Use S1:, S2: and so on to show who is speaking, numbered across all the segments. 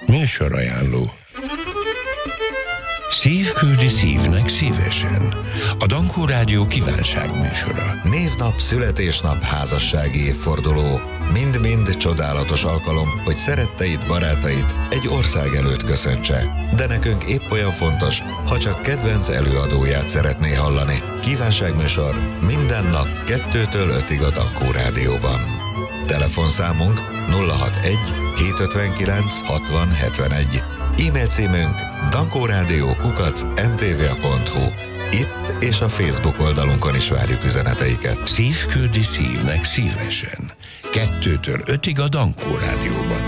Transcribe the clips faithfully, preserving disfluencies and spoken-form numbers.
S1: Műsorajánló. Szív küldi szívnek szívesen. A Dankó Rádió kívánságműsora.
S2: Névnap, születésnap, házassági évforduló. Mind-mind csodálatos alkalom, hogy szeretteid, barátait egy ország előtt köszöntse. De nekünk épp olyan fontos, ha csak kedvenc előadóját szeretné hallani. Kívánságműsor minden nap kettőtől ötig a Dankó Rádióban. Telefonszámunk nulla hatvanegy hétszázötvenkilenc hatvan hetvenegy. E-mail címünk dankórádió kukac em té vé pont hu. Itt és a Facebook oldalunkon is várjuk üzeneteiket.
S1: Szív küldi szívnek szívesen. Kettőtől ötig a Dankó Rádióban.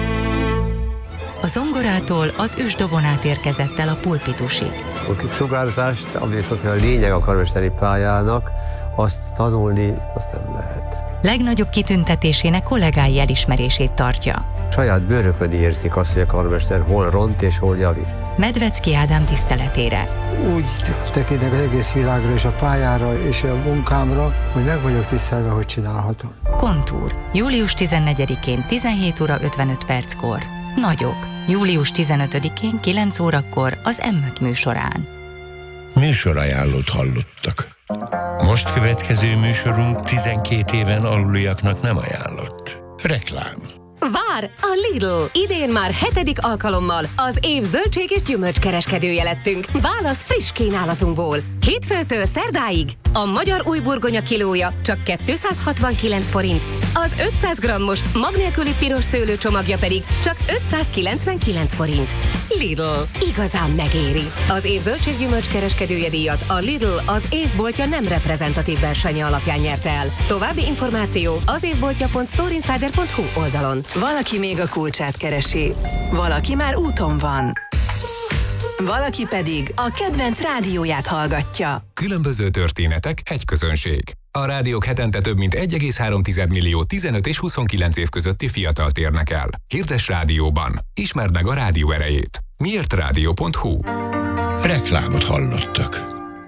S3: A zongorától az ősdobon át érkezett el a pulpitusig.
S4: A sugárzást, amit a lényeg a karmesteri pályának, azt tanulni, azt nem lehet.
S3: Legnagyobb kitüntetésének kollégái elismerését tartja.
S4: Saját bőrökön érzik azt, hogy a karmester hol ront és hol javít.
S3: Medvecki Ádám tiszteletére.
S5: Úgy tekintek az egész világra és a pályára és a munkámra, hogy meg vagyok tisztelve, hogy csinálhatom.
S3: Kontúr. július tizennegyedikén tizenhét óra ötvenöt perckor. Nagyok. július tizenötödikén kilenc órakor az em öt műsorán.
S1: Műsorajánlót hallottak. Most következő műsorunk tizenkét éven aluliaknak nem ajánlott. Reklám.
S6: Vár! A Lidl! Idén már hetedik alkalommal az év zöldség és gyümölcskereskedője lettünk. Válasz friss kínálatunkból. Hétfőtől szerdáig a magyar új burgonya kilója csak kétszázhatvankilenc forint, az ötszáz grammos mag nélküli piros szőlő csomagja pedig csak ötszázkilencvenkilenc forint. Lidl. Igazán megéri. Az év zöldség gyümölcskereskedője díjat a Lidl az évboltja nem reprezentatív versenye alapján nyerte el. További információ az évboltja pont storeinsider pont hu oldalon.
S7: Valaki még a kulcsát keresi, valaki már úton van, valaki pedig a kedvenc rádióját hallgatja.
S8: Különböző történetek, egy közönség. A rádiók hetente több mint egy egész három millió tizenöt és huszonkilenc év közötti fiatalt érnek el. Hirdess rádióban. Ismerd meg a rádió erejét. miért rádió pont hu.
S1: Reklámot hallottak.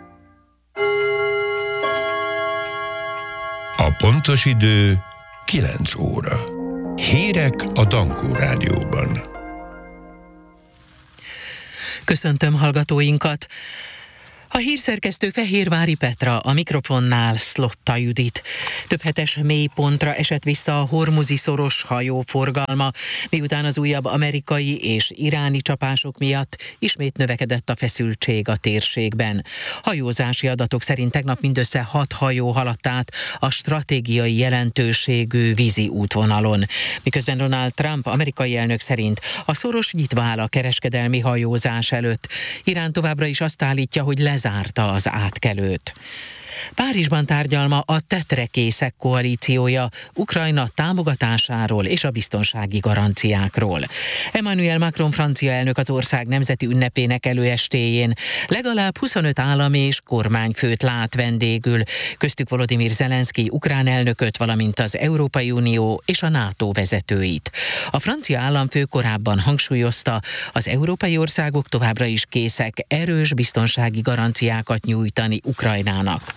S1: A pontos idő kilenc óra. Hírek a Dankó Rádióban.
S9: Köszöntöm hallgatóinkat! A hírszerkesztő Fehérvári Petra, a mikrofonnál Szlotta Judit. Több hetes mélypontra esett vissza a hormuzi szoros hajó forgalma, miután az újabb amerikai és iráni csapások miatt ismét növekedett a feszültség a térségben. Hajózási adatok szerint tegnap mindössze hat hajó haladt át a stratégiai jelentőségű vízi útvonalon. Miközben Donald Trump amerikai elnök szerint a szoros nyitva áll a kereskedelmi hajózás előtt. Irán továbbra is azt állítja, hogy lezárta az átkelőt. Párizsban tárgyal ma a tetrekészek koalíciója Ukrajna támogatásáról és a biztonsági garanciákról. Emmanuel Macron francia elnök az ország nemzeti ünnepének előestéjén legalább huszonöt állam és kormányfőt lát vendégül, köztük Volodymyr Zelenszky ukrán elnököt, valamint az Európai Unió és a NATO vezetőit. A francia államfő korábban hangsúlyozta, az európai országok továbbra is készek erős biztonsági garanciákat nyújtani Ukrajnának.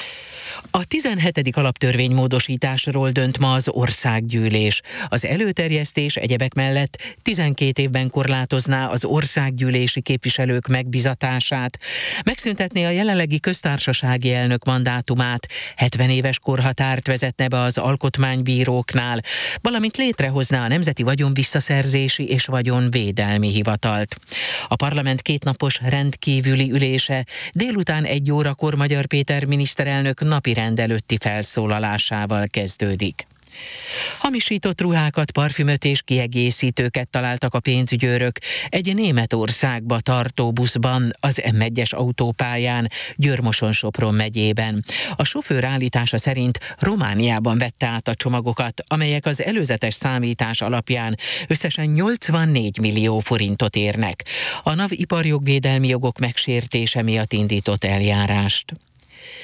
S9: A tizenhetedik alaptörvénymódosításról dönt ma az országgyűlés. Az előterjesztés egyebek mellett tizenkét évben korlátozná az országgyűlési képviselők megbizatását, megszüntetné a jelenlegi köztársasági elnök mandátumát, hetven éves korhatárt vezetne be az alkotmánybíróknál, valamint létrehozná a Nemzeti Vagyonvisszaszerzési és Vagyonvédelmi Hivatalt. A parlament kétnapos rendkívüli ülése délután egy órakor Magyar Péter miniszterelnök napi rend előtti felszólalásával kezdődik. Hamisított ruhákat, parfümöt és kiegészítőket találtak a pénzügyőrök egy Németországba tartó buszban az em egyes autópályán Győr-Moson-Sopron megyében. A sofőr állítása szerint Romániában vette át a csomagokat, amelyek az előzetes számítás alapján összesen nyolcvannégy millió forintot érnek. A NAV iparjogvédelmi jogok megsértése miatt indított eljárást.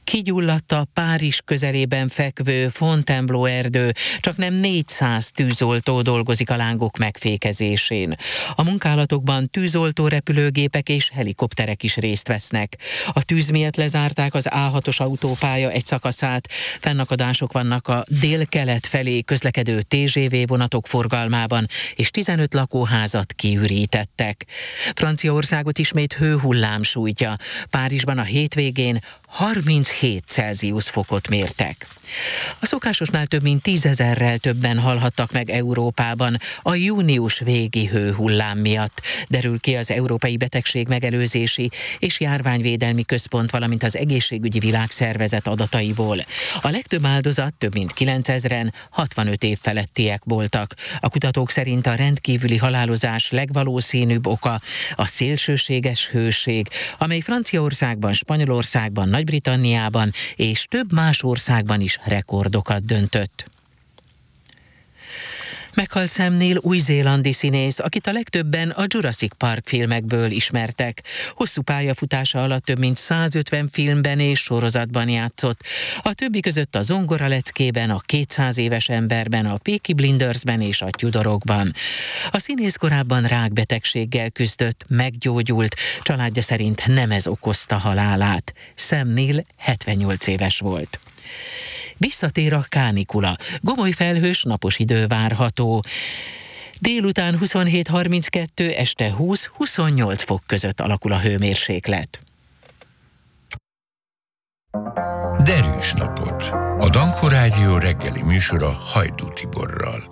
S9: Kigyulladt a Párizs közelében fekvő Fontainebleau erdő, csak nem négyszáz tűzoltó dolgozik a lángok megfékezésén. A munkálatokban tűzoltó repülőgépek és helikopterek is részt vesznek. A tűz miatt lezárták az á hatos autópálya egy szakaszát, fennakadások vannak a dél-kelet felé közlekedő té zé vé vonatok forgalmában, és tizenöt lakóházat kiürítettek. Franciaországot ismét hőhullám sújtja. Párizsban a hétvégén harminchét Celsius fokot mértek. A szokásosnál több mint tízezerrel többen halhattak meg Európában a június végi hőhullám miatt, derül ki az Európai Betegség Megelőzési és Járványvédelmi Központ, valamint az Egészségügyi Világszervezet adataiból. A legtöbb áldozat, több mint kilencezren, hatvanöt év felettiek voltak. A kutatók szerint a rendkívüli halálozás legvalószínűbb oka a szélsőséges hőség, amely Franciaországban, Spanyolországban, Nagy-Britanniában és több más országban is rekordokat döntött. Meghalt Sam Neill új-zélandi színész, akit a legtöbben a Jurassic Park filmekből ismertek. Hosszú pályafutása alatt több mint százötven filmben és sorozatban játszott. A többi között a Zongora leckében, a kétszáz éves emberben, a Peaky Blindersben és a Tudorokban. A színész korábban rákbetegséggel küzdött, meggyógyult, családja szerint nem ez okozta halálát. Sam Neill hetvennyolc éves volt. Visszatér a kánikula. Gomoly felhős, napos idő várható. Délután huszonhét harminckettő, este húsz-huszonnyolc fok között alakul a hőmérséklet.
S1: Derűs napot. A Dankó Rádió reggeli műsora Hajdú Tiborral.